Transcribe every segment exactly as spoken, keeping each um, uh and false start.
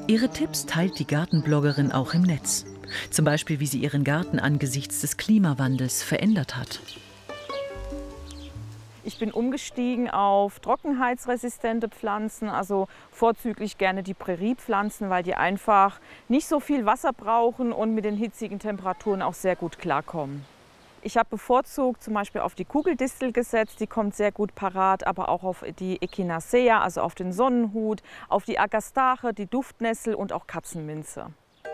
Ihre Tipps teilt die Gartenbloggerin auch im Netz. Zum Beispiel, wie sie ihren Garten angesichts des Klimawandels verändert hat. Ich bin umgestiegen auf trockenheitsresistente Pflanzen, also vorzüglich gerne die Präriepflanzen, weil die einfach nicht so viel Wasser brauchen und mit den hitzigen Temperaturen auch sehr gut klarkommen. Ich habe bevorzugt zum Beispiel auf die Kugeldistel gesetzt, die kommt sehr gut parat, aber auch auf die Echinacea, also auf den Sonnenhut, auf die Agastache, die Duftnessel und auch Katzenminze.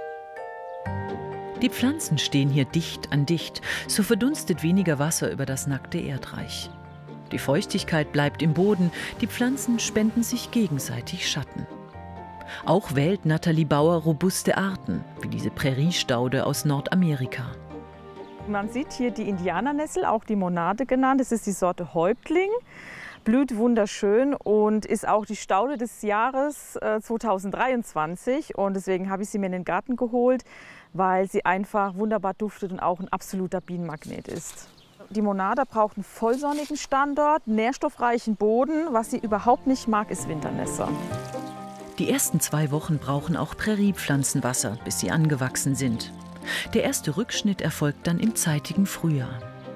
Die Pflanzen stehen hier dicht an dicht, so verdunstet weniger Wasser über das nackte Erdreich. Die Feuchtigkeit bleibt im Boden, die Pflanzen spenden sich gegenseitig Schatten. Auch wählt Nathalie Bauer robuste Arten, wie diese Präriestaude aus Nordamerika. Man sieht hier die Indianernessel, auch die Monade genannt. Das ist die Sorte Häuptling. Blüht wunderschön und ist auch die Staude des Jahres äh, zweitausenddreiundzwanzig. Und deswegen habe ich sie mir in den Garten geholt, weil sie einfach wunderbar duftet und auch ein absoluter Bienenmagnet ist. Die Monade braucht einen vollsonnigen Standort, nährstoffreichen Boden. Was sie überhaupt nicht mag, ist Winternässe. Die ersten zwei Wochen brauchen auch Präriepflanzen Wasser, bis sie angewachsen sind. Der erste Rückschnitt erfolgt dann im zeitigen Frühjahr.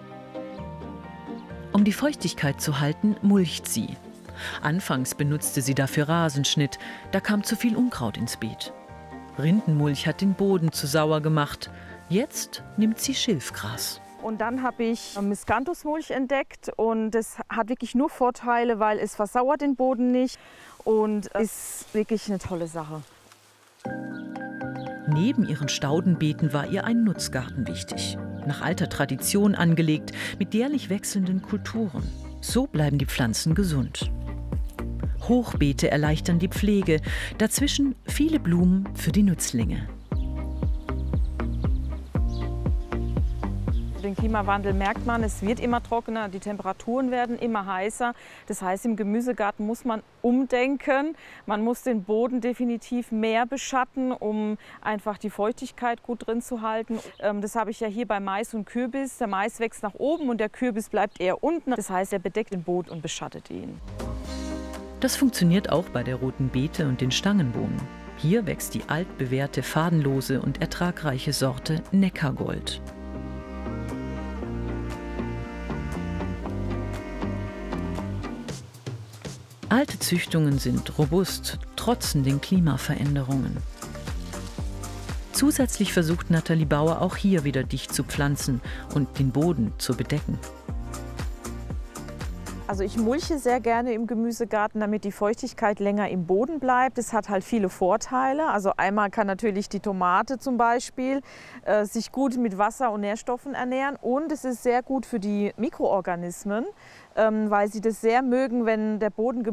Um die Feuchtigkeit zu halten, mulcht sie. Anfangs benutzte sie dafür Rasenschnitt, da kam zu viel Unkraut ins Beet. Rindenmulch hat den Boden zu sauer gemacht. Jetzt nimmt sie Schilfgras. Und dann habe ich Miscanthusmulch entdeckt und das hat wirklich nur Vorteile, weil es versauert den Boden nicht und ist wirklich eine tolle Sache. Neben ihren Staudenbeeten war ihr ein Nutzgarten wichtig. Nach alter Tradition angelegt, mit jährlich wechselnden Kulturen. So bleiben die Pflanzen gesund. Hochbeete erleichtern die Pflege, dazwischen viele Blumen für die Nützlinge. Den Klimawandel merkt man, es wird immer trockener, die Temperaturen werden immer heißer. Das heißt, im Gemüsegarten muss man umdenken. Man muss den Boden definitiv mehr beschatten, um einfach die Feuchtigkeit gut drin zu halten. Das habe ich ja hier bei Mais und Kürbis. Der Mais wächst nach oben und der Kürbis bleibt eher unten. Das heißt, er bedeckt den Boden und beschattet ihn. Das funktioniert auch bei der roten Beete und den Stangenbohnen. Hier wächst die altbewährte, fadenlose und ertragreiche Sorte Neckargold. Alte Züchtungen sind robust, trotzen den Klimaveränderungen. Zusätzlich versucht Nathalie Bauer auch hier wieder dicht zu pflanzen und den Boden zu bedecken. Also ich mulche sehr gerne im Gemüsegarten, damit die Feuchtigkeit länger im Boden bleibt. Das hat halt viele Vorteile. Also einmal kann natürlich die Tomate zum Beispiel äh, sich gut mit Wasser und Nährstoffen ernähren. Und es ist sehr gut für die Mikroorganismen, ähm, weil sie das sehr mögen, wenn der Boden